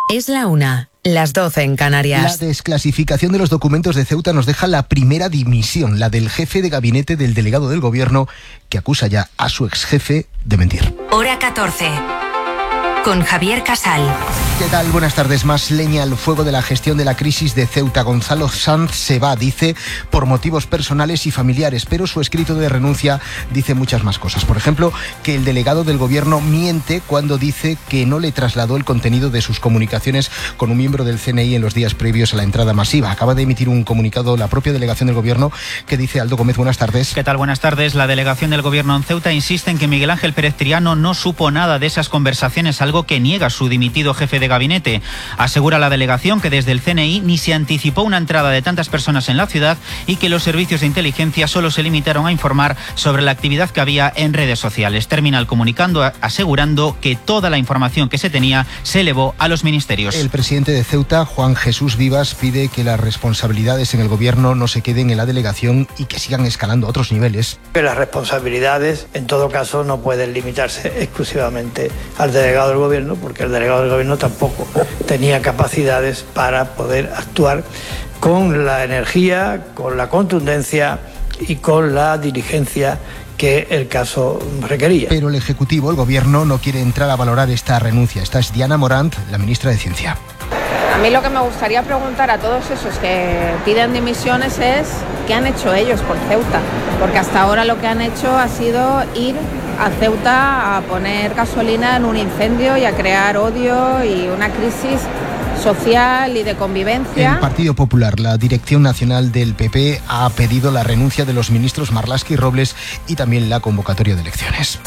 Es la 1, las 12 en Canarias. La desclasificación de los documentos de Ceuta nos deja la primera dimisión, la del jefe de gabinete del delegado del gobierno, que acusa ya a su exjefe de mentir. Hora 14. Con Javier Casal. ¿Qué tal? Buenas tardes. Más leña al fuego de la gestión de la crisis de Ceuta. Gonzalo Sanz se va, dice, por motivos personales y familiares, pero su escrito de renuncia dice muchas más cosas. Por ejemplo, que el delegado del gobierno miente cuando dice que no le trasladó el contenido de sus comunicaciones con un miembro del CNI en los días previos a la entrada masiva. Acaba de emitir un comunicado la propia delegación del gobierno que dice Aldo Gómez. Buenas tardes. ¿Qué tal? Buenas tardes. La delegación del gobierno en Ceuta insiste en que Miguel Ángel Pérez Triano no supo nada de esas conversaciones, algo que niega su dimitido jefe de gabinete. Asegura la delegación que desde el CNI ni se anticipó una entrada de tantas personas en la ciudad y que los servicios de inteligencia solo se limitaron a informar sobre la actividad que había en redes sociales. Termina el comunicando asegurando que toda la información que se tenía se elevó a los ministerios. El presidente de Ceuta, Juan Jesús Vivas, pide que las responsabilidades en el gobierno no se queden en la delegación y que sigan escalando a otros niveles. Las responsabilidades, en todo caso, no pueden limitarse exclusivamente al delegado del gobierno, porque el delegado del gobierno tampoco tenía capacidades para poder actuar con la energía, con la contundencia y con la diligencia que el caso requería. Pero el Ejecutivo, el Gobierno, no quiere entrar a valorar esta renuncia. Esta es Diana Morant, la ministra de Ciencia. A mí lo que me gustaría preguntar a todos esos que piden dimisiones es ¿qué han hecho ellos por Ceuta? Porque hasta ahora lo que han hecho ha sido ir a Ceuta a poner gasolina en un incendio y a crear odio y una crisis social y de convivencia. El Partido Popular, la Dirección Nacional del PP, ha pedido la renuncia de los ministros Marlaska y Robles y también la convocatoria de elecciones.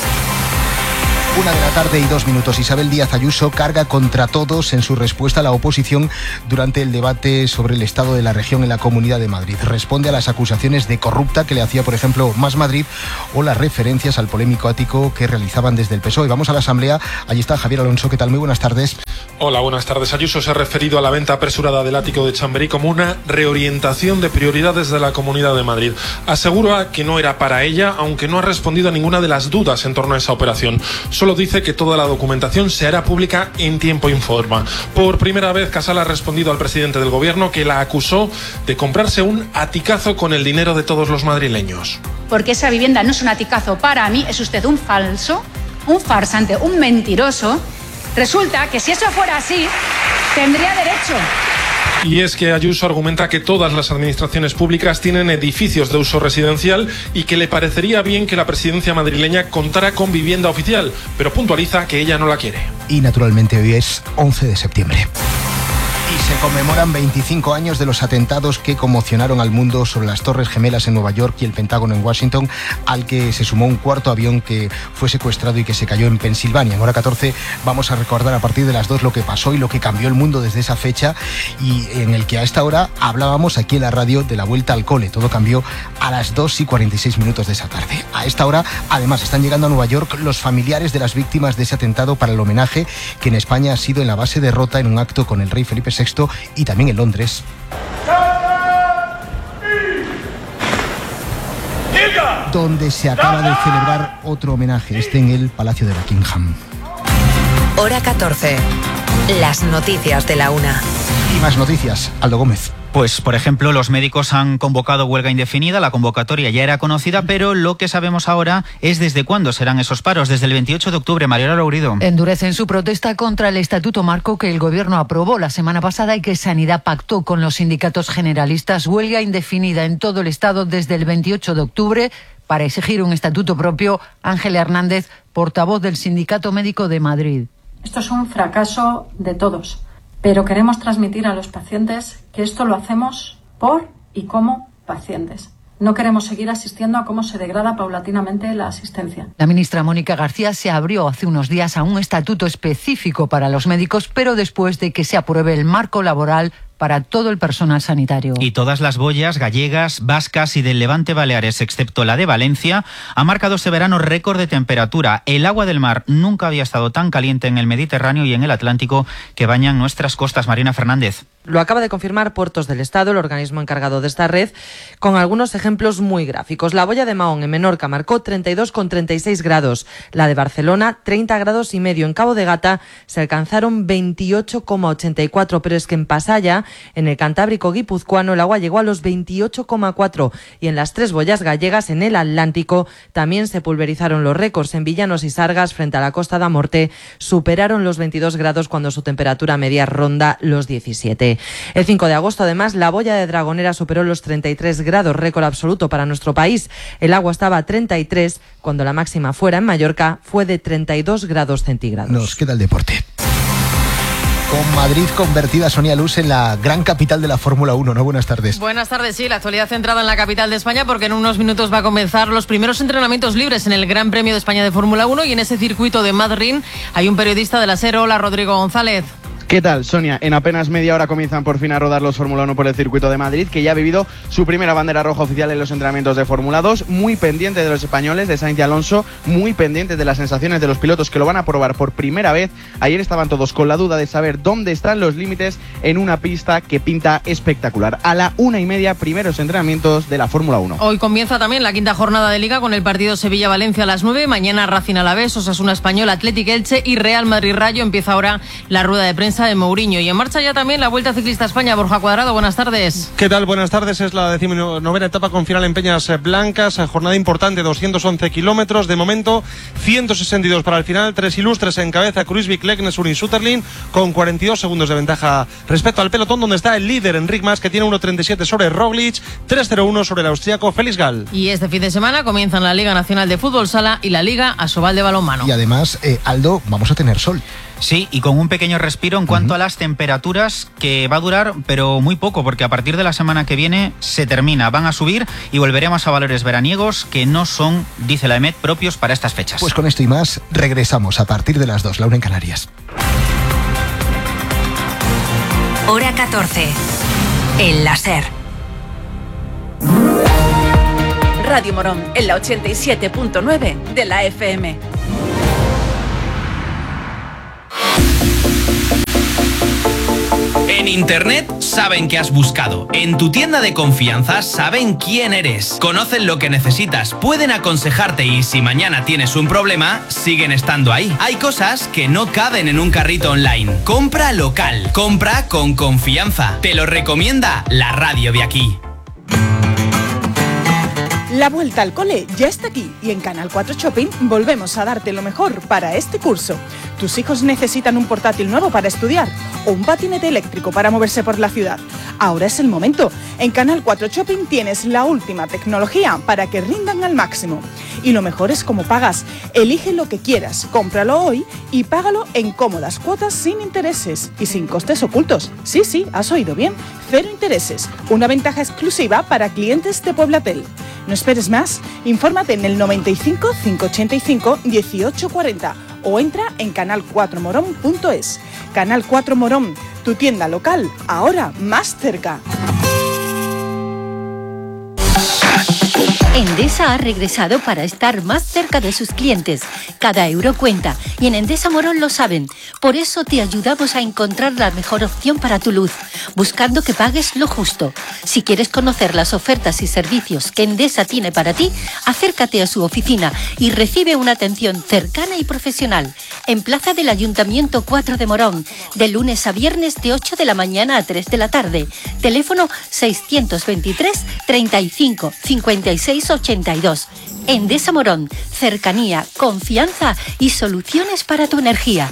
1:02 p.m. Isabel Díaz Ayuso carga contra todos en su respuesta a la oposición durante el debate sobre el estado de la región en la Comunidad de Madrid. Responde a las acusaciones de corrupta que le hacía, por ejemplo, Más Madrid o las referencias al polémico ático que realizaban desde el PSOE. Vamos a la Asamblea. Allí está Javier Alonso. ¿Qué tal? Muy buenas tardes. Hola, buenas tardes. Ayuso se ha referido a la venta apresurada del ático de Chamberí como una reorientación de prioridades de la Comunidad de Madrid. Asegura que no era para ella, aunque no ha respondido a ninguna de las dudas en torno a esa operación. Solo dice que toda la documentación se hará pública en tiempo y forma. Por primera vez, Casal ha respondido al presidente del gobierno, que la acusó de comprarse un aticazo con el dinero de todos los madrileños. Porque esa vivienda no es un aticazo para mí, es usted un falso, un farsante, un mentiroso. Resulta que si eso fuera así, tendría derecho. Y es que Ayuso argumenta que todas las administraciones públicas tienen edificios de uso residencial y que le parecería bien que la presidencia madrileña contara con vivienda oficial, pero puntualiza que ella no la quiere. Y naturalmente hoy es 11 de septiembre. Y se conmemoran 25 años de los atentados que conmocionaron al mundo sobre las Torres Gemelas en Nueva York y el Pentágono en Washington, al que se sumó un cuarto avión que fue secuestrado y que se cayó en Pensilvania. En hora 14 vamos a recordar a partir de las 2 lo que pasó y lo que cambió el mundo desde esa fecha, y en el que a esta hora hablábamos aquí en la radio de la vuelta al cole. Todo cambió a las 2:46 de esa tarde. A esta hora, además, están llegando a Nueva York los familiares de las víctimas de ese atentado para el homenaje que en España ha sido en la base de Rota, en un acto con el rey Felipe VI y también en Londres. Donde se acaba de celebrar otro homenaje, en el Palacio de Buckingham. Hora 14. Las noticias de la 1. Y más noticias, Aldo Gómez. Pues, por ejemplo, los médicos han convocado huelga indefinida. La convocatoria ya era conocida, pero lo que sabemos ahora es desde cuándo serán esos paros. Desde el 28 de octubre, Mariola Lourido. Endurecen su protesta contra el Estatuto Marco que el Gobierno aprobó la semana pasada y que Sanidad pactó con los sindicatos generalistas. Huelga indefinida en todo el Estado desde el 28 de octubre para exigir un estatuto propio. Ángel Hernández, portavoz del Sindicato Médico de Madrid. Esto es un fracaso de todos, pero queremos transmitir a los pacientes que esto lo hacemos por y como pacientes. No queremos seguir asistiendo a cómo se degrada paulatinamente la asistencia. La ministra Mónica García se abrió hace unos días a un estatuto específico para los médicos, pero después de que se apruebe el marco laboral para todo el personal sanitario. Y todas las boyas gallegas, vascas y del Levante Baleares, excepto la de Valencia, ha marcado este verano récord de temperatura. El agua del mar nunca había estado tan caliente en el Mediterráneo y en el Atlántico que bañan nuestras costas. Marina Fernández. Lo acaba de confirmar Puertos del Estado, el organismo encargado de esta red, con algunos ejemplos muy gráficos. La boya de Mahón en Menorca marcó 32,36 grados, la de Barcelona 30,5 grados. En Cabo de Gata se alcanzaron 28,84, pero es que en Pasaya, en el Cantábrico guipuzcoano, el agua llegó a los 28,4 y en las 3 boyas gallegas en el Atlántico también se pulverizaron los récords. En Villanos y Sargas, frente a la Costa da Morte, superaron los 22 grados cuando su temperatura media ronda los 17. El 5 de agosto, además, la boya de Dragonera superó los 33 grados, récord absoluto para nuestro país. El agua estaba a 33, cuando la máxima fuera en Mallorca fue de 32 grados centígrados. Nos queda el deporte. Con Madrid convertida, Sonia Luz, en la gran capital de la Fórmula 1, ¿no? Buenas tardes. Buenas tardes, sí, la actualidad centrada en la capital de España, porque en unos minutos va a comenzar los primeros entrenamientos libres en el Gran Premio de España de Fórmula 1 y en ese circuito de Madrid hay un periodista de la SER. Hola, Rodrigo González. ¿Qué tal, Sonia? En apenas media hora comienzan por fin a rodar los Fórmula 1 por el circuito de Madrid, que ya ha vivido su primera bandera roja oficial en los entrenamientos de Fórmula 2, muy pendiente de los españoles, de Sainz y Alonso, muy pendiente de las sensaciones de los pilotos que lo van a probar por primera vez. Ayer estaban todos con la duda de saber dónde están los límites en una pista que pinta espectacular. A la 1:30, primeros entrenamientos de la Fórmula 1. Hoy comienza también la quinta jornada de Liga con el partido Sevilla-Valencia a las 9, mañana Racing Alavés, Osasuna Español, Athletic Elche y Real Madrid Rayo. Empieza ahora la rueda de prensa de Mourinho. Y en marcha ya también la Vuelta Ciclista a España. Borja Cuadrado, buenas tardes. ¿Qué tal? Buenas tardes. Es la 19ª etapa con final en Peñas Blancas. Jornada importante, 211 kilómetros. De momento, 162 para el final. 3 ilustres en cabeza: Kruijswijk, Leknes, Urin, Sutterlin, con 42 segundos de ventaja respecto al pelotón, donde está el líder Enric Mas, que tiene 1.37 sobre Roglic, 3.01 sobre el austríaco Félix Gall. Y este fin de semana comienzan la Liga Nacional de Fútbol Sala y la Liga Asobal de Balonmano. Y además, Aldo, vamos a tener sol. Sí, y con un pequeño respiro en cuanto a las temperaturas, que va a durar, pero muy poco, porque a partir de la semana que viene se termina. Van a subir y volveremos a valores veraniegos que no son, dice la EMET, propios para estas fechas. Pues con esto y más, regresamos a partir de las 2, la 1 en Canarias. Hora 14. En la SER. Radio Morón, en la 87.9 de la FM. En Internet saben qué has buscado. En tu tienda de confianza saben quién eres. Conocen lo que necesitas, pueden aconsejarte y si mañana tienes un problema, siguen estando ahí. Hay cosas que no caben en un carrito online. Compra local. Compra con confianza. Te lo recomienda la radio de aquí. La vuelta al cole ya está aquí y en Canal 4 Shopping volvemos a darte lo mejor para este curso. ¿Tus hijos necesitan un portátil nuevo para estudiar o un patinete eléctrico para moverse por la ciudad? Ahora es el momento. En Canal 4 Shopping tienes la última tecnología para que rindan al máximo. Y lo mejor es cómo pagas. Elige lo que quieras, cómpralo hoy y págalo en cómodas cuotas sin intereses y sin costes ocultos. Sí, has oído bien. 0 intereses. Una ventaja exclusiva para clientes de Pueblatel. No esperes más. Infórmate en el 95 585 1840 o entra en canal4morón.es. Canal 4 Morón, tu tienda local, ahora más cerca. Endesa ha regresado para estar más cerca de sus clientes. Cada euro cuenta y en Endesa Morón lo saben. Por eso te ayudamos a encontrar la mejor opción para tu luz, buscando que pagues lo justo. Si quieres conocer las ofertas y servicios que Endesa tiene para ti, acércate a su oficina y recibe una atención cercana y profesional. En Plaza del Ayuntamiento 4 de Morón, de lunes a viernes de 8 de la mañana a 3 de la tarde. Teléfono 623 35 56 82. Endesa Morón, cercanía, confianza y soluciones para tu energía.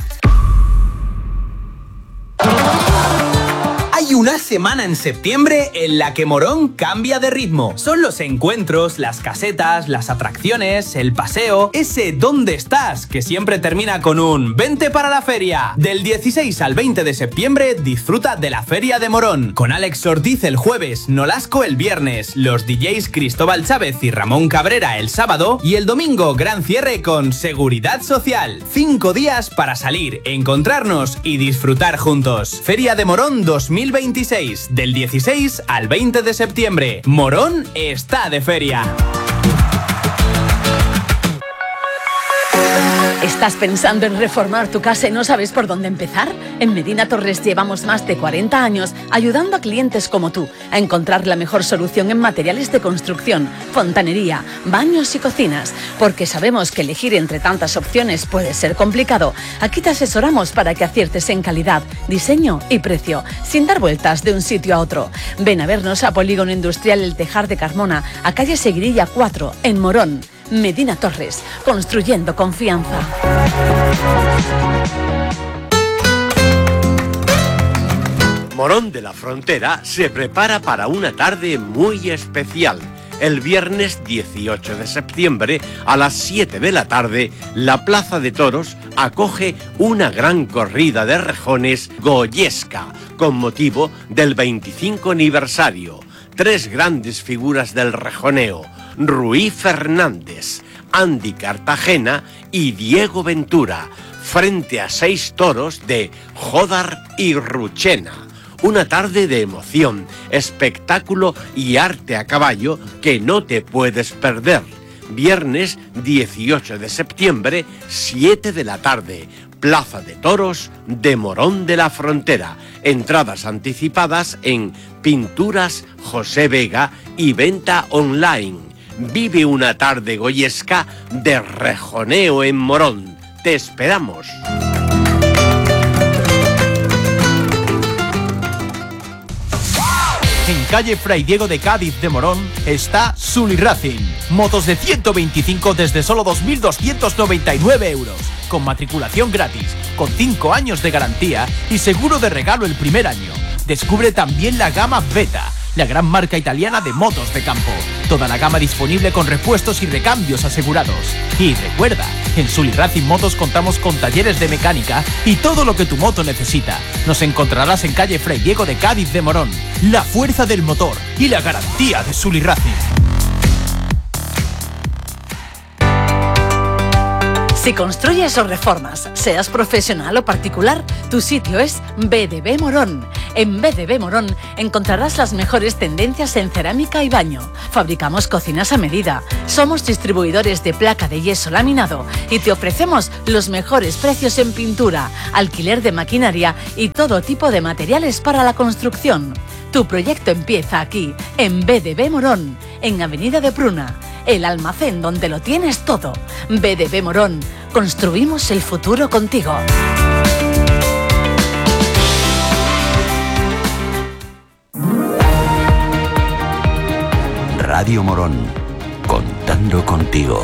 Hay una semana en septiembre en la que Morón cambia de ritmo. Son los encuentros, las casetas, las atracciones, el paseo, ese ¿dónde estás? Que siempre termina con un ¡vente para la feria! Del 16 al 20 de septiembre disfruta de la Feria de Morón. Con Alex Ortiz el jueves, Nolasco el viernes, los DJs Cristóbal Chávez y Ramón Cabrera el sábado y el domingo gran cierre con Seguridad Social. 5 días para salir, encontrarnos y disfrutar juntos. Feria de Morón 2021. 26, del 16 al 20 de septiembre. Morón está de feria. ¿Estás pensando en reformar tu casa y no sabes por dónde empezar? En Medina Torres llevamos más de 40 años ayudando a clientes como tú a encontrar la mejor solución en materiales de construcción, fontanería, baños y cocinas. Porque sabemos que elegir entre tantas opciones puede ser complicado. Aquí te asesoramos para que aciertes en calidad, diseño y precio, sin dar vueltas de un sitio a otro. Ven a vernos a Polígono Industrial El Tejar de Carmona, a calle Seguirilla 4, en Morón. Medina Torres, construyendo confianza. Morón de la Frontera se prepara para una tarde muy especial. El viernes 18 de septiembre a las 7 de la tarde, la Plaza de Toros acoge una gran corrida de rejones goyesca con motivo del 25 aniversario. 3 grandes figuras del rejoneo: Ruy Fernández, Andy Cartagena y Diego Ventura, frente a 6 toros de Jódar y Ruchena. Una tarde de emoción, espectáculo y arte a caballo que no te puedes perder. Viernes 18 de septiembre, 7 de la tarde. Plaza de Toros de Morón de la Frontera. Entradas anticipadas en Pinturas José Vega y venta online. Vive una tarde goyesca de rejoneo en Morón. ¡Te esperamos! En calle Fray Diego de Cádiz de Morón está Sully Racing. Motos de 125 desde solo 2.299 euros. Con matriculación gratis, con 5 años de garantía y seguro de regalo el primer año. Descubre también la gama Beta, la gran marca italiana de motos de campo. Toda la gama disponible con repuestos y recambios asegurados. Y recuerda, en Sully Racing Motos contamos con talleres de mecánica y todo lo que tu moto necesita. Nos encontrarás en calle Fray Diego de Cádiz de Morón. La fuerza del motor y la garantía de Sully Racing. Si construyes o reformas, seas profesional o particular, tu sitio es BDB Morón. En BDB Morón encontrarás las mejores tendencias en cerámica y baño. Fabricamos cocinas a medida. Somos distribuidores de placa de yeso laminado y te ofrecemos los mejores precios en pintura, alquiler de maquinaria y todo tipo de materiales para la construcción. Tu proyecto empieza aquí, en BDB Morón, en Avenida de Pruna. El almacén donde lo tienes todo. BDB Morón. Construimos el futuro contigo. Radio Morón. Contando contigo.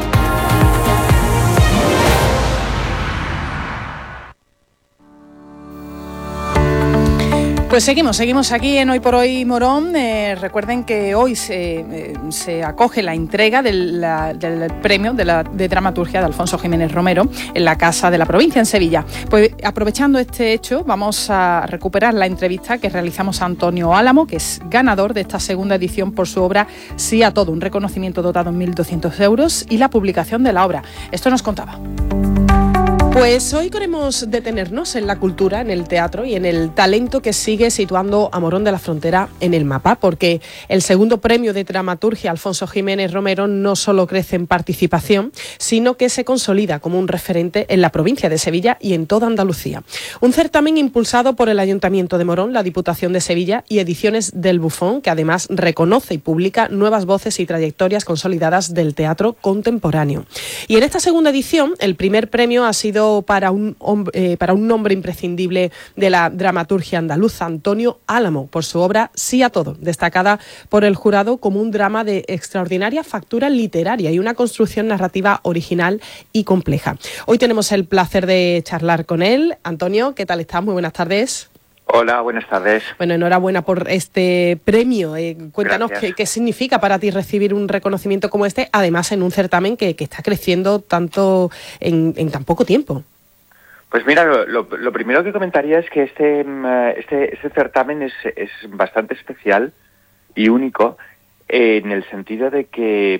Pues seguimos aquí en Hoy por Hoy Morón. Recuerden que hoy se acoge la entrega del premio de dramaturgia de Alfonso Jiménez Romero en la Casa de la Provincia en Sevilla. Pues aprovechando este hecho, vamos a recuperar la entrevista que realizamos a Antonio Álamo, que es ganador de esta segunda edición por su obra Sí a todo, un reconocimiento dotado en 1.200 euros y la publicación de la obra. Esto nos contaba. Pues hoy queremos detenernos en la cultura, en el teatro y en el talento que sigue situando a Morón de la Frontera en el mapa, porque el segundo premio de dramaturgia Alfonso Jiménez Romero no solo crece en participación, sino que se consolida como un referente en la provincia de Sevilla y en toda Andalucía. Un certamen impulsado por el Ayuntamiento de Morón, la Diputación de Sevilla y Ediciones del Bufón, que además reconoce y publica nuevas voces y trayectorias consolidadas del teatro contemporáneo. Y en esta segunda edición, el primer premio ha sido para un nombre imprescindible de la dramaturgia andaluza, Antonio Álamo, por su obra Sí a todo, destacada por el jurado como un drama de extraordinaria factura literaria y una construcción narrativa original y compleja. Hoy tenemos el placer de charlar con él. Antonio, ¿qué tal estás? Muy buenas tardes. Hola, buenas tardes. Bueno, enhorabuena por este premio. Cuéntanos qué significa para ti recibir un reconocimiento como este, además en un certamen que está creciendo tanto en tan poco tiempo. Pues mira, lo primero que comentaría es que este certamen es bastante especial y único en el sentido de que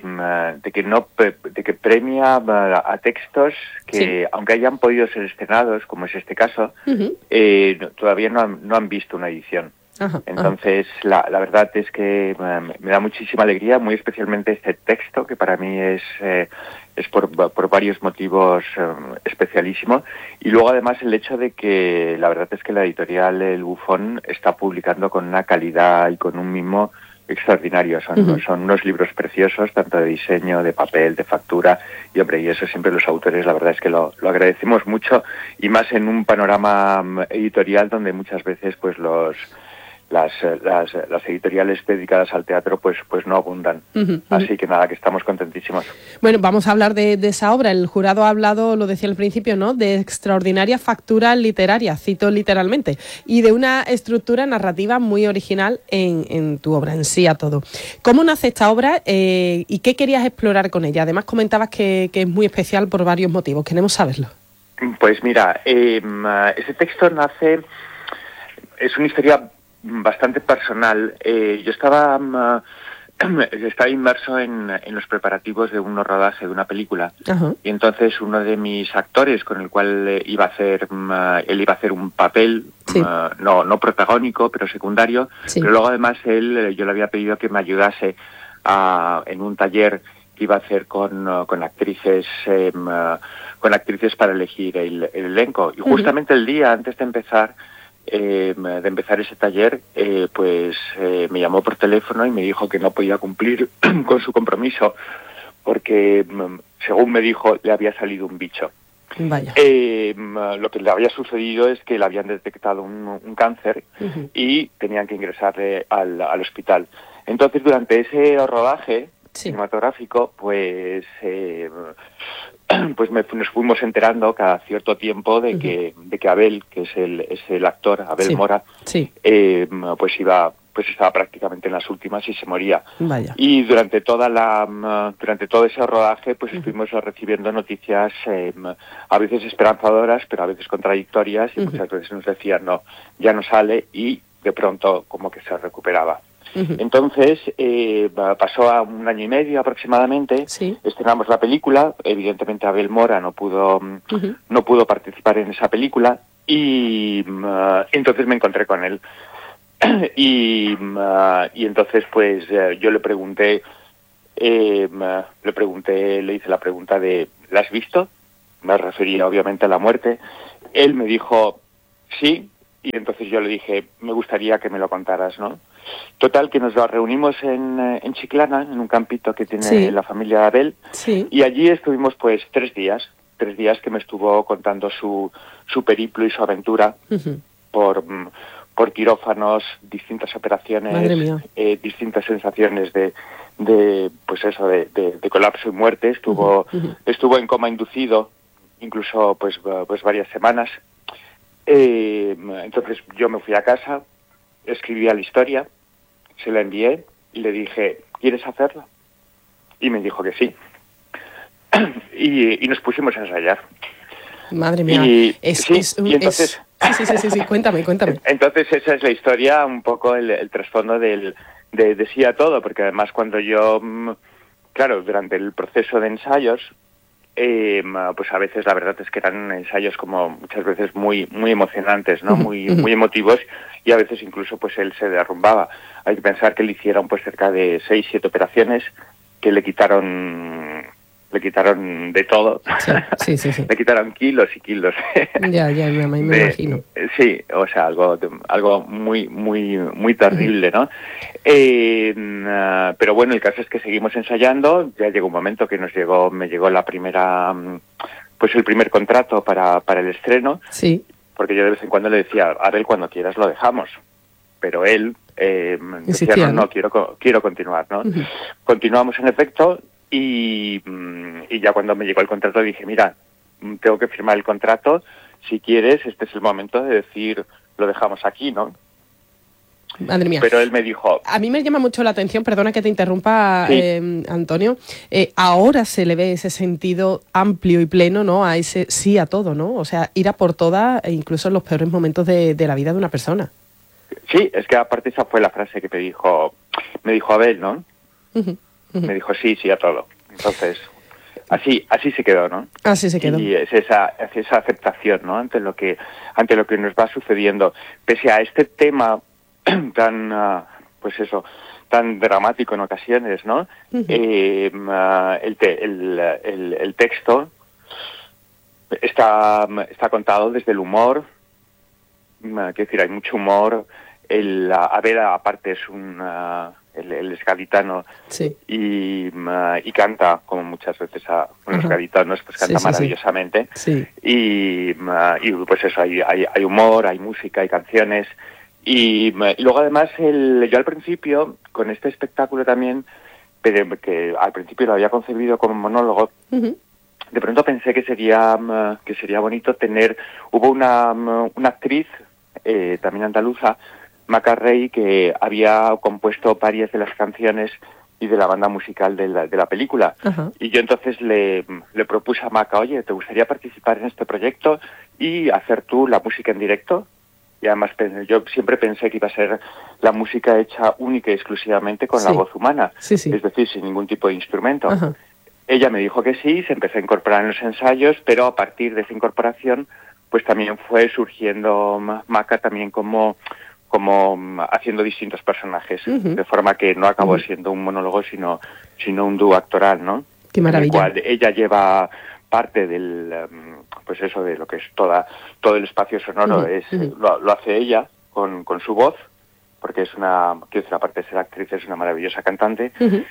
premia a textos que, sí, aunque hayan podido ser estrenados, como es este caso, todavía no han visto una edición. Entonces, la verdad es que me da muchísima alegría, muy especialmente este texto, que para mí es por varios motivos especialísimo. Y luego, además, el hecho de que la verdad es que la editorial El Bufón está publicando con una calidad y con un mimo extraordinario. Son unos libros preciosos, tanto de diseño, de papel, de factura, y hombre, y eso siempre los autores, la verdad es que lo agradecemos mucho, y más en un panorama editorial donde muchas veces pues las editoriales dedicadas al teatro pues no abundan. Así que nada, que estamos contentísimos. Bueno, vamos a hablar de esa obra. El jurado ha hablado, lo decía al principio, ¿no?, de extraordinaria factura literaria, cito literalmente, y de una estructura narrativa muy original en tu obra, en Sí a todo. ¿Cómo nace esta obra y qué querías explorar con ella? Además comentabas que es muy especial por varios motivos. Queremos saberlo. Pues mira, ese texto nace... Es una historia bastante personal. Yo estaba inmerso en los preparativos de un rodaje de una película. Y entonces uno de mis actores con el cual él iba a hacer un papel no protagónico pero secundario, pero luego además yo le había pedido que me ayudase en un taller que iba a hacer con actrices para elegir el elenco. Y justamente el día antes de empezar ese taller, me llamó por teléfono y me dijo que no podía cumplir con su compromiso porque, según me dijo, le había salido un bicho. Vaya. Lo que le había sucedido es que le habían detectado un cáncer y tenían que ingresarle al hospital. Entonces, durante ese rodaje cinematográfico, nos fuimos enterando cada cierto tiempo de que Abel, que es el actor, Abel Mora, estaba prácticamente en las últimas y se moría. Vaya. Y durante todo ese rodaje, estuvimos recibiendo noticias a veces esperanzadoras, pero a veces contradictorias, y muchas veces nos decían no, ya no sale, y de pronto como que se recuperaba. Entonces, pasó a 1 año y medio aproximadamente, estrenamos la película, evidentemente Abel Mora no pudo participar en esa película, y entonces me encontré con él. Y entonces yo le pregunté, le hice la pregunta de ¿la has visto? Me refería obviamente a la muerte. Él me dijo sí, y entonces yo le dije, me gustaría que me lo contaras, ¿no? Total, que nos reunimos en Chiclana, en un campito que tiene la familia de Abel, y allí estuvimos 3 días que me estuvo contando su periplo y su aventura por quirófanos, distintas operaciones, distintas sensaciones de colapso y muerte. Estuvo en coma inducido, incluso varias semanas. Entonces yo me fui a casa, escribí la historia, se la envié y le dije, ¿quieres hacerlo? Y me dijo que sí. y nos pusimos a ensayar. Madre mía. Entonces... Sí, cuéntame. Entonces esa es la historia, un poco el trasfondo de Sí a todo, porque además cuando yo, durante el proceso de ensayos, a veces la verdad es que eran ensayos como muchas veces muy emocionantes, ¿no? Muy emotivos, y a veces incluso él se derrumbaba. Hay que pensar que le hicieron cerca de 6-7 operaciones que le quitaron de todo. Sí. Le quitaron kilos y kilos. Ya, me imagino. Sí, o sea, algo muy terrible, ¿no? Pero bueno, el caso es que seguimos ensayando. Ya llegó un momento que me llegó la primera, el primer contrato para el estreno. Sí. Porque yo de vez en cuando le decía, Abel, cuando quieras lo dejamos. Pero él decía, no, quiero continuar, ¿no? Continuamos en efecto. Y ya cuando me llegó el contrato dije, mira, tengo que firmar el contrato, si quieres, este es el momento de decir, lo dejamos aquí, ¿no? Madre mía. Pero él me dijo... A mí me llama mucho la atención, perdona que te interrumpa, Antonio, ahora se le ve ese sentido amplio y pleno, ¿no?, a ese sí a todo, ¿no? O sea, ir a por todas, incluso en los peores momentos de la vida de una persona. Sí, es que aparte esa fue la frase que me dijo Abel, ¿no? Me dijo sí a todo. Entonces, así se quedó, ¿no? Así se quedó. Y es esa aceptación, ¿no? Ante lo que nos va sucediendo. Pese a este tema tan pues eso, tan dramático en ocasiones, ¿no? El texto está contado desde el humor, quiero decir, hay mucho humor. Abel, aparte, es él es gaditano, sí. y canta, como muchas veces los gaditanos, pues canta maravillosamente. Sí. Y pues eso, hay humor, hay música, hay canciones. Y luego además yo al principio, con este espectáculo también, pero que al principio lo había concebido como monólogo, de pronto pensé que sería bonito tener... Hubo una actriz, también andaluza, Maca Rey, que había compuesto varias de las canciones y de la banda musical de la película. Y yo entonces le propuse a Maca, oye, ¿te gustaría participar en este proyecto y hacer tú la música en directo? Y además yo siempre pensé que iba a ser la música hecha única y exclusivamente con la voz humana, es decir, sin ningún tipo de instrumento. Ella me dijo que sí, se empezó a incorporar en los ensayos, pero a partir de esa incorporación, pues también fue surgiendo Maca también como haciendo distintos personajes, de forma que no acabó siendo un monólogo, sino un dúo actoral, ¿no? Qué maravilla. En el cual ella lleva parte del, pues eso, de lo que es todo el espacio sonoro, lo hace ella con su voz, porque aparte de ser actriz, es una maravillosa cantante.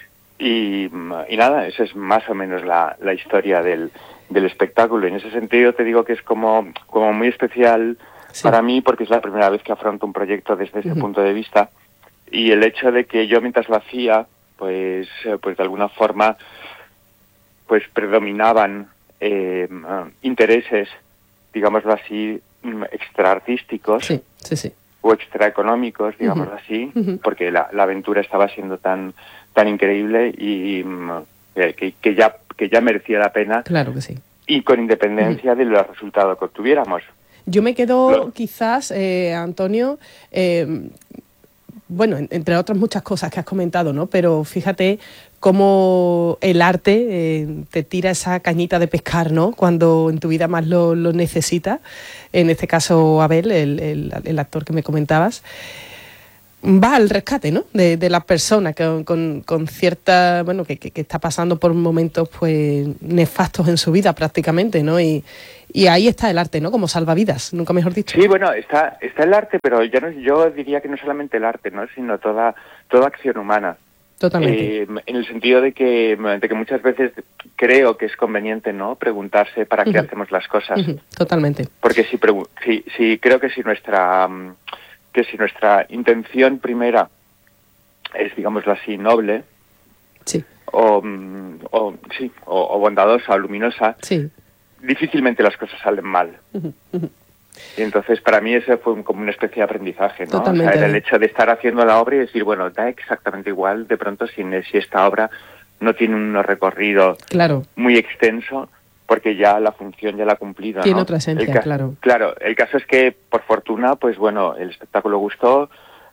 Y nada, esa es más o menos la historia del espectáculo. En ese sentido te digo que es como muy especial para mí, porque es la primera vez que afronto un proyecto desde ese punto de vista, y el hecho de que yo mientras lo hacía, pues de alguna forma pues predominaban intereses, digámoslo así, extraartísticos o extraeconómicos, digámoslo así, porque la aventura estaba siendo tan increíble y que ya merecía la pena. Claro que sí. Y con independencia de los resultados que obtuviéramos. Yo me quedo quizás, Antonio, bueno, entre otras muchas cosas que has comentado, ¿no? Pero fíjate cómo el arte te tira esa cañita de pescar, ¿no? Cuando en tu vida más lo necesitas. En este caso, Abel, el actor que me comentabas, va al rescate, ¿no? De la persona con cierta, bueno, que está pasando por momentos pues nefastos en su vida prácticamente, ¿no? Y ahí está el arte, ¿no? Como salvavidas, nunca mejor dicho. Sí, bueno, está el arte, pero yo diría que no solamente el arte, ¿no? Sino toda acción humana. Totalmente. En el sentido de que muchas veces creo que es conveniente, ¿no? Preguntarse para qué hacemos las cosas. Totalmente. Porque si creo que si nuestra intención primera es, digámoslo así, noble, o bondadosa o luminosa, difícilmente las cosas salen mal. Y entonces para mí ese fue como una especie de aprendizaje, ¿no? O sea, era el hecho de estar haciendo la obra y decir, bueno, da exactamente igual de pronto si esta obra no tiene un recorrido muy extenso, porque ya la función ya la ha cumplido, tiene ¿no? otra esencia, claro. Claro, el caso es que, por fortuna, pues bueno, el espectáculo gustó,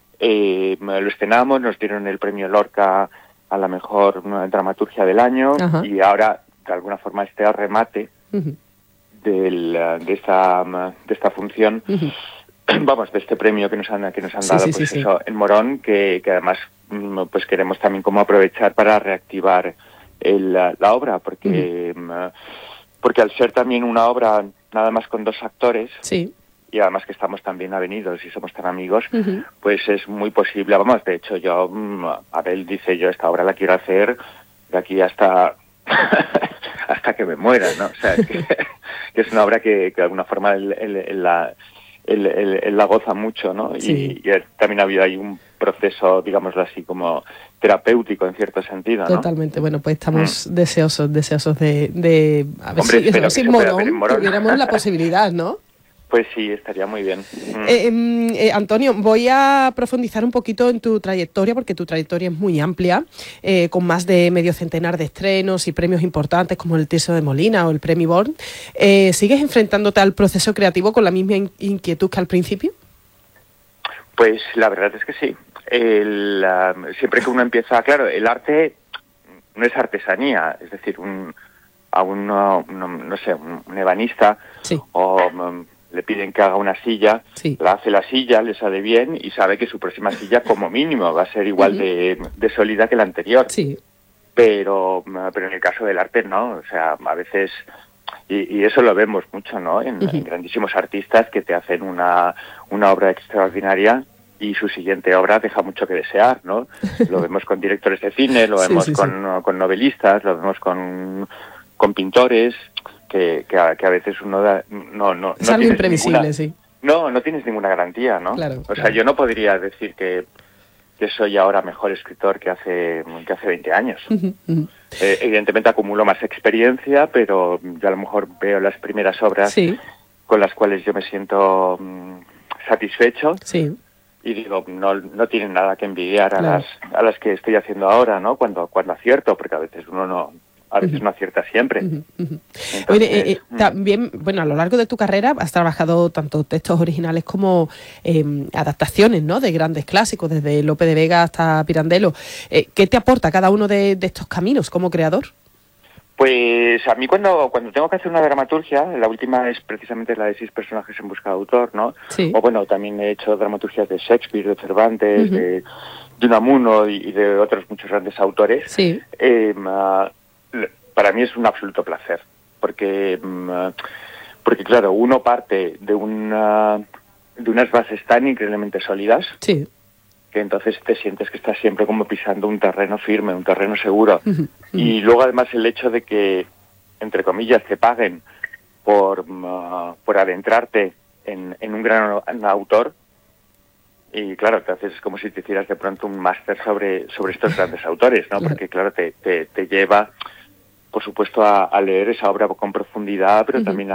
lo estrenamos, nos dieron el premio Lorca a la mejor dramaturgia del año, y ahora, de alguna forma, este remate de esta función, vamos, de este premio que nos han dado, pues eso, en Morón, que además pues queremos también como aprovechar para reactivar la obra, porque al ser también una obra nada más con 2 actores, y además que estamos tan bien avenidos y somos tan amigos, pues es muy posible, vamos, de hecho Abel dice, yo esta obra la quiero hacer de aquí hasta que me muera, ¿no? O sea, que es una obra que de alguna forma él la goza mucho, ¿no? Y también ha habido ahí un proceso, digámoslo así, como terapéutico en cierto sentido, ¿no? Totalmente. Bueno, pues estamos deseosos de a ver si Morón tuviéramos la posibilidad, ¿no? Pues sí, estaría muy bien. Antonio, voy a profundizar un poquito en tu trayectoria, porque tu trayectoria es muy amplia, con más de medio centenar de estrenos y premios importantes como el Tirso de Molina o el Premio Born. ¿Sigues enfrentándote al proceso creativo con la misma inquietud que al principio? Pues la verdad es que sí. Siempre que uno empieza, claro, el arte no es artesanía, es decir, un ebanista o le piden que haga una silla, la hace la silla, le sale bien y sabe que su próxima silla como mínimo va a ser igual de sólida que la anterior. Pero en el caso del arte no, o sea, a veces, y eso lo vemos mucho, ¿no? En grandísimos artistas que te hacen una obra extraordinaria y su siguiente obra deja mucho que desear, ¿no? Lo vemos con directores de cine, lo vemos con novelistas, lo vemos con pintores, que a veces uno no es algo imprevisible, no tienes ninguna garantía, ¿no? O sea, yo no podría decir que soy ahora mejor escritor que hace 20 años. Evidentemente acumulo más experiencia, pero yo a lo mejor veo las primeras obras con las cuales yo me siento satisfecho y digo, no tienen nada que envidiar a las que estoy haciendo ahora, ¿no? Cuando acierto, porque a veces uno no acierta siempre. Entonces, oye, también, bueno, a lo largo de tu carrera has trabajado tanto textos originales como adaptaciones, ¿no? De grandes clásicos, desde Lope de Vega hasta Pirandello. ¿Qué te aporta cada uno de estos caminos como creador? Pues a mí cuando tengo que hacer una dramaturgia, la última es precisamente la de 6 personajes en busca de autor, ¿no? O bueno, también he hecho dramaturgias de Shakespeare, de Cervantes, de Unamuno y de otros muchos grandes autores. Para mí es un absoluto placer, porque claro, uno parte de unas bases tan increíblemente sólidas que entonces te sientes que estás siempre como pisando un terreno firme, un terreno seguro. Y luego además el hecho de que, entre comillas, te paguen por adentrarte en un gran autor, y claro, entonces es como si te hicieras de pronto un máster sobre estos grandes autores, ¿no? Porque claro, te lleva, por supuesto, a leer esa obra con profundidad, pero también a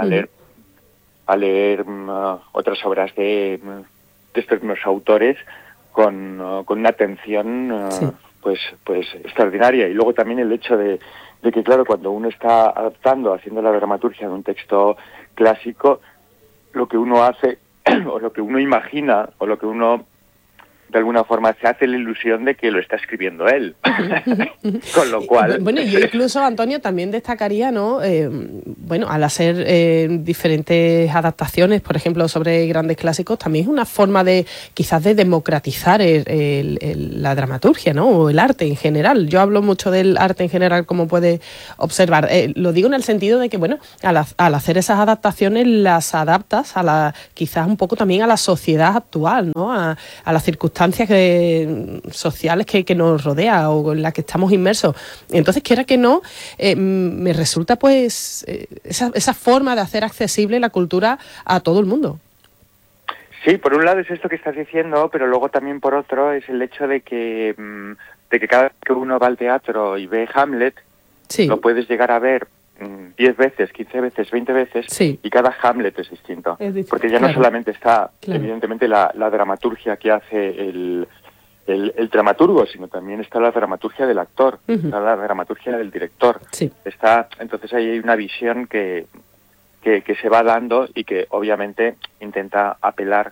leer otras obras de estos mismos autores con una atención pues extraordinaria. Y luego también el hecho de que, claro, cuando uno está adaptando, haciendo la dramaturgia de un texto clásico, lo que uno hace, o lo que uno imagina, o lo que uno de alguna forma se hace la ilusión de que lo está escribiendo él. Con lo cual... Bueno, yo incluso, Antonio, también destacaría, ¿no? Bueno, al hacer diferentes adaptaciones, por ejemplo, sobre grandes clásicos, también es una forma de, quizás, de democratizar la dramaturgia, ¿no? O el arte en general. Yo hablo mucho del arte en general, como puedes observar. Lo digo en el sentido de que, bueno, al hacer esas adaptaciones, las adaptas quizás un poco también a la sociedad actual, ¿no? A las circunstancias sociales que nos rodea o en las que estamos inmersos. Entonces, quiera que no, me resulta pues esa forma de hacer accesible la cultura a todo el mundo. Sí, por un lado es esto que estás diciendo, pero luego también por otro es el hecho de que cada vez que uno va al teatro y ve Hamlet, lo puedes llegar a ver 10 veces, 15 veces, 20 veces, y cada Hamlet es distinto. Porque ya no solamente está, evidentemente, la dramaturgia que hace el dramaturgo, sino también está la dramaturgia del actor, está la dramaturgia del director. Entonces ahí hay una visión que se va dando y que obviamente intenta apelar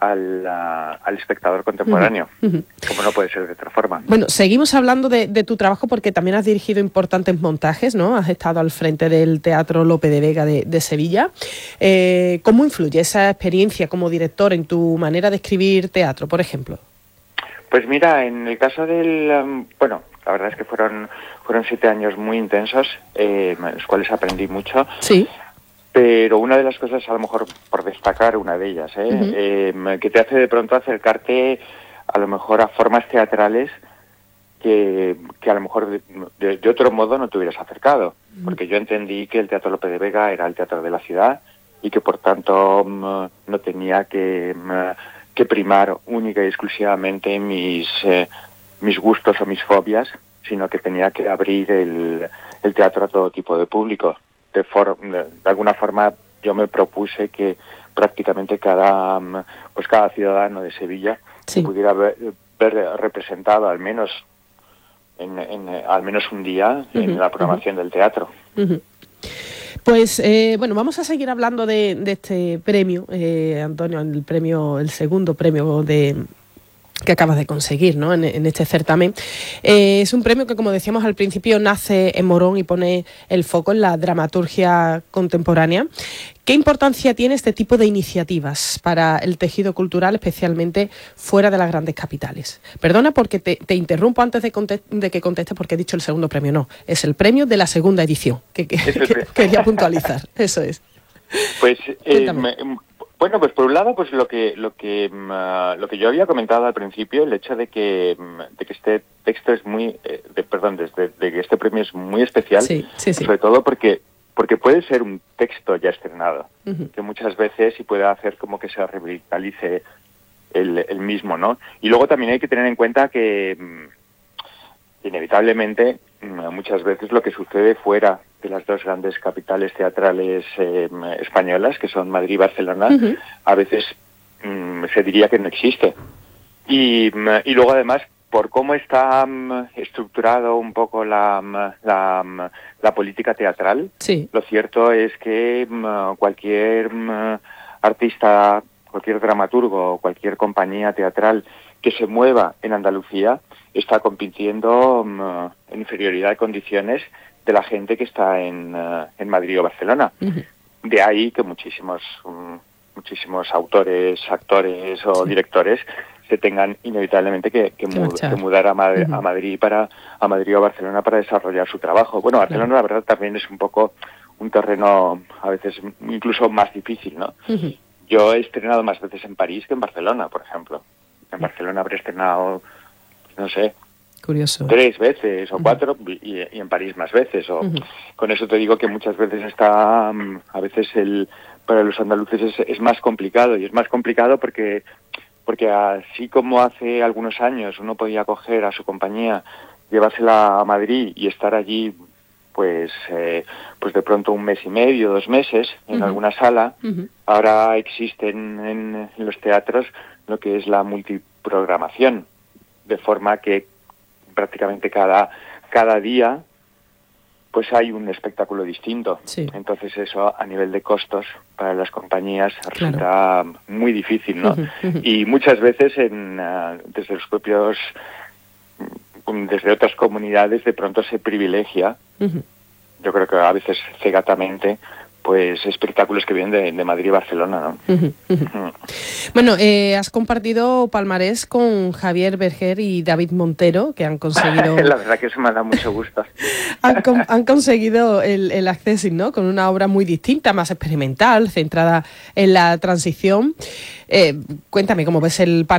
al espectador contemporáneo, como no puede ser de otra forma. Bueno, seguimos hablando de tu trabajo porque también has dirigido importantes montajes, ¿no? Has estado al frente del Teatro Lope de Vega de Sevilla. ¿Cómo influye esa experiencia como director en tu manera de escribir teatro, por ejemplo? Pues mira, en el caso del... bueno, la verdad es que fueron 7 años muy intensos, en los cuales aprendí mucho. Pero una de las cosas, a lo mejor por destacar una de ellas, que te hace de pronto acercarte a lo mejor a formas teatrales que a lo mejor de otro modo no te hubieras acercado. Porque yo entendí que el Teatro Lope de Vega era el teatro de la ciudad y que por tanto no tenía que primar única y exclusivamente mis gustos o mis fobias, sino que tenía que abrir el teatro a todo tipo de público. De alguna forma yo me propuse que prácticamente cada ciudadano de Sevilla pudiera ver representado al menos un día en la programación del teatro. Pues bueno, vamos a seguir hablando de este premio, Antonio, el segundo premio de que acabas de conseguir, ¿no? en este certamen. Es un premio que, como decíamos al principio, nace en Morón y pone el foco en la dramaturgia contemporánea. ¿Qué importancia tiene este tipo de iniciativas para el tejido cultural, especialmente fuera de las grandes capitales? Perdona porque te interrumpo antes de que contestes, porque he dicho el segundo premio. No, es el premio de la segunda edición, que quería puntualizar. Eso es. Pues bueno, pues por un lado, pues lo que yo había comentado al principio, el hecho de que este texto es muy, de que este premio es muy especial, sí. Sobre todo porque puede ser un texto ya estrenado, que muchas veces sí puede hacer como que se revitalice el mismo, ¿no? Y luego también hay que tener en cuenta que inevitablemente muchas veces lo que sucede fuera de las dos grandes capitales teatrales españolas, que son Madrid y Barcelona, a veces se diría que no existe. Y luego además, por cómo está estructurado un poco la política teatral, sí. Lo cierto es que cualquier artista, cualquier dramaturgo, cualquier compañía teatral que se mueva en Andalucía está compitiendo en inferioridad de condiciones de la gente que está en Madrid o Barcelona. De ahí que muchísimos autores, actores o directores se tengan inevitablemente que mudar a Madrid o Barcelona para desarrollar su trabajo. Bueno, Barcelona la verdad también es un poco un terreno a veces incluso más difícil, ¿no? Yo he estrenado más veces en París que en Barcelona, por ejemplo. En Barcelona habré estrenado, no sé, curioso, 3 veces o 4 y en París más veces. Con eso te digo que muchas veces está, a veces para los andaluces es más complicado, y es más complicado porque así como hace algunos años uno podía coger a su compañía, llevársela a Madrid y estar allí pues de pronto 1 mes y medio, 2 meses en alguna sala, ahora existen en los teatros lo que es la multiprogramación, de forma que prácticamente cada día pues hay un espectáculo distinto. Sí. Entonces eso a nivel de costos para las compañías resulta muy difícil, ¿no? Y muchas veces desde los propios, desde otras comunidades de pronto se privilegia, yo creo que a veces cegatamente, pues espectáculos que vienen de Madrid y Barcelona, ¿no? Bueno, has compartido palmarés con Javier Berger y David Montero, que han conseguido... La verdad que eso me da mucho gusto. han conseguido el Accessing, ¿no? Con una obra muy distinta, más experimental, centrada en la transición. Cuéntame cómo ves el